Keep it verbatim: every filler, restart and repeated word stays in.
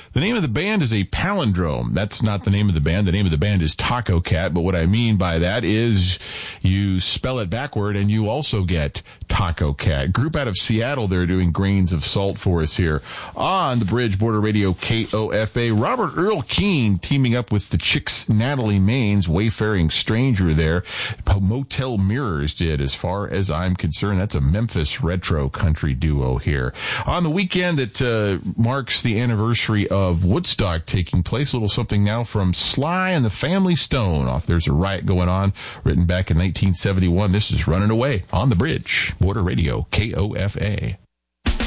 The name of the band is a palindrome. That's not the name of the band. The name of the band is Taco Cat, but what I mean by that is you spell it backward and you also get Taco Cat. Group out of Seattle, they're doing Grains of Salt for us here on the Bridge Border Radio K O F A. Robert Earl Keen teaming up with the Chicks Natalie Maines, Wayfaring Stranger there. Motel Mirrors did, as far as I'm concerned. That's a Memphis retro country duo here. On the weekend that uh, marks the anniversary of Woodstock taking place, a little something now from Sly and the Family Stone off There's a Riot Going On, written back in nineteen seventy-one. This is Running Away on the Bridge Border Radio K O F A.